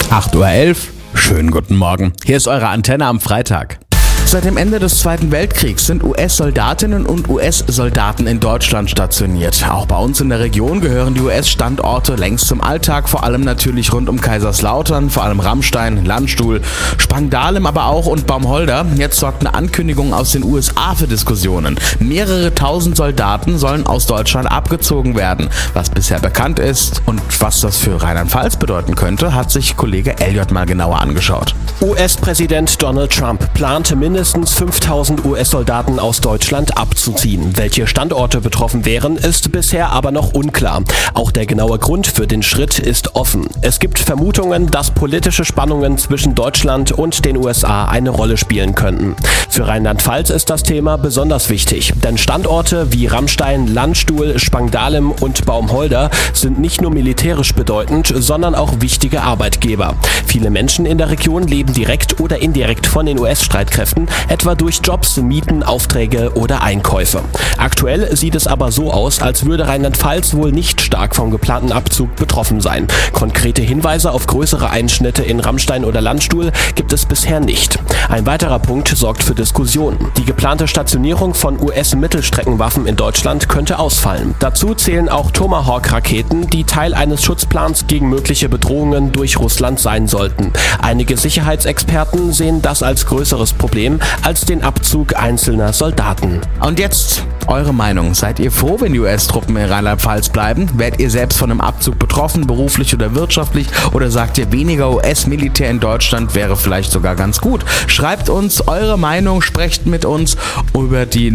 8:11 Uhr. Schönen guten Morgen. Hier ist eure Antenne am Freitag. Seit dem Ende des Zweiten Weltkriegs sind US-Soldatinnen und US-Soldaten in Deutschland stationiert. Auch bei uns in der Region gehören die US-Standorte längst zum Alltag, vor allem natürlich rund um Kaiserslautern, vor allem Rammstein, Landstuhl, Spangdahlem aber auch und Baumholder. Jetzt sorgt eine Ankündigung aus den USA für Diskussionen. Mehrere tausend Soldaten sollen aus Deutschland abgezogen werden. Was bisher bekannt ist und was das für Rheinland-Pfalz bedeuten könnte, hat sich Kollege Elliot mal genauer angeschaut. US-Präsident Donald Trump plante mindestens 5000 US-Soldaten aus Deutschland abzuziehen. Welche Standorte betroffen wären, ist bisher aber noch unklar. Auch der genaue Grund für den Schritt ist offen. Es gibt Vermutungen, dass politische Spannungen zwischen Deutschland und den USA eine Rolle spielen könnten. Für Rheinland-Pfalz ist das Thema besonders wichtig, denn Standorte wie Rammstein, Landstuhl, Spangdahlem und Baumholder sind nicht nur militärisch bedeutend, sondern auch wichtige Arbeitgeber. Viele Menschen in der Region leben direkt oder indirekt von den US-Streitkräften, etwa durch Jobs, Mieten, Aufträge oder Einkäufe. Aktuell sieht es aber so aus, als würde Rheinland-Pfalz wohl nicht stark vom geplanten Abzug betroffen sein. Konkrete Hinweise auf größere Einschnitte in Rammstein oder Landstuhl gibt es bisher nicht. Ein weiterer Punkt sorgt für Diskussionen. Die geplante Stationierung von US-Mittelstreckenwaffen in Deutschland könnte ausfallen. Dazu zählen auch Tomahawk-Raketen, die Teil eines Schutzplans gegen mögliche Bedrohungen durch Russland sein sollten. Einige Sicherheitsexperten sehen das als größeres Problem als den Abzug einzelner Soldaten. Und jetzt eure Meinung. Seid ihr froh, wenn die US-Truppen in Rheinland-Pfalz bleiben? Werdet ihr selbst von einem Abzug betroffen, beruflich oder wirtschaftlich? Oder sagt ihr, weniger US-Militär in Deutschland wäre vielleicht sogar ganz gut? Schreibt uns eure Meinung, sprecht mit uns über die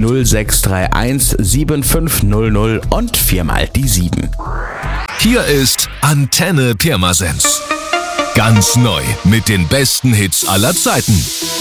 0631 7500 und 4x7. Hier ist Antenne Pirmasens. Ganz neu mit den besten Hits aller Zeiten.